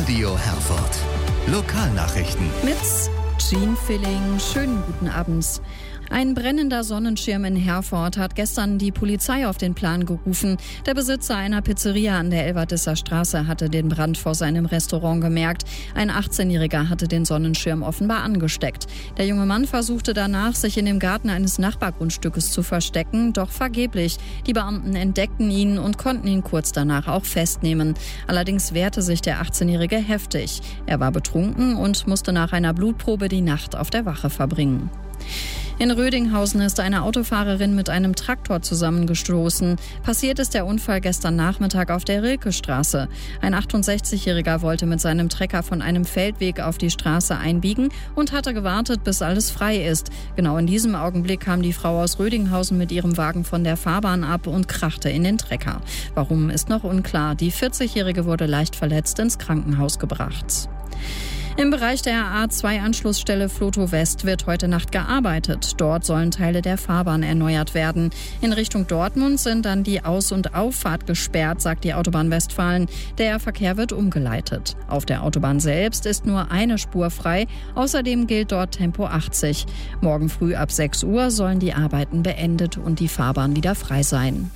Radio Herford. Lokalnachrichten. Mit Jean Filling. Schönen guten Abend. Ein brennender Sonnenschirm in Herford hat gestern die Polizei auf den Plan gerufen. Der Besitzer einer Pizzeria an der Elverdisser Straße hatte den Brand vor seinem Restaurant gemerkt. Ein 18-Jähriger hatte den Sonnenschirm offenbar angesteckt. Der junge Mann versuchte danach, sich in dem Garten eines Nachbargrundstückes zu verstecken, doch vergeblich. Die Beamten entdeckten ihn und konnten ihn kurz danach auch festnehmen. Allerdings wehrte sich der 18-Jährige heftig. Er war betrunken und musste nach einer Blutprobe die Nacht auf der Wache verbringen. In Rödinghausen ist eine Autofahrerin mit einem Traktor zusammengestoßen. Passiert ist der Unfall gestern Nachmittag auf der Rilkestraße. Ein 68-Jähriger wollte mit seinem Trecker von einem Feldweg auf die Straße einbiegen und hatte gewartet, bis alles frei ist. Genau in diesem Augenblick kam die Frau aus Rödinghausen mit ihrem Wagen von der Fahrbahn ab und krachte in den Trecker. Warum, ist noch unklar. Die 40-Jährige wurde leicht verletzt ins Krankenhaus gebracht. Im Bereich der A2-Anschlussstelle Floto West wird heute Nacht gearbeitet. Dort sollen Teile der Fahrbahn erneuert werden. In Richtung Dortmund sind dann die Aus- und Auffahrt gesperrt, sagt die Autobahn Westfalen. Der Verkehr wird umgeleitet. Auf der Autobahn selbst ist nur eine Spur frei. Außerdem gilt dort Tempo 80. Morgen früh ab 6 Uhr sollen die Arbeiten beendet und die Fahrbahn wieder frei sein.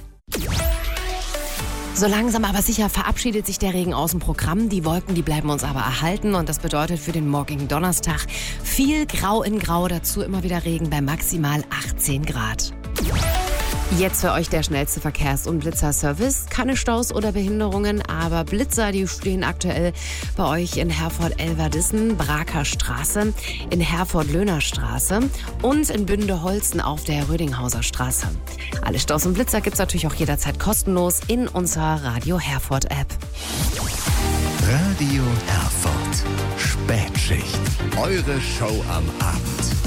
So langsam aber sicher verabschiedet sich der Regen aus dem Programm. Die Wolken, die bleiben uns aber erhalten. Und das bedeutet für den morgigen Donnerstag viel Grau in Grau. Dazu immer wieder Regen bei maximal 18 Grad. Jetzt für euch der schnellste Verkehrs- und Blitzerservice. Keine Staus oder Behinderungen, aber Blitzer, die stehen aktuell bei euch in Herford-Elverdissen, Braker Straße, in Herford-Löhner-Straße und in Bünde-Holzen auf der Rödinghauser Straße. Alle Staus und Blitzer gibt's natürlich auch jederzeit kostenlos in unserer Radio Herford-App. Radio Herford. Spätschicht. Eure Show am Abend.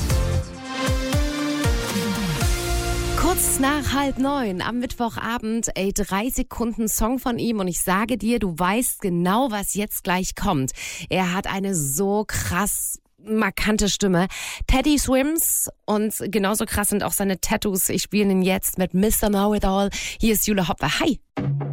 Kurz nach 8:30 am Mittwochabend, 3 Sekunden Song von ihm und ich sage dir, du weißt genau, was jetzt gleich kommt. Er hat eine so krass markante Stimme. Teddy Swims und genauso krass sind auch seine Tattoos. Ich spiele ihn jetzt mit Mr. Know It All. Hier ist Jule Hopper. Hi!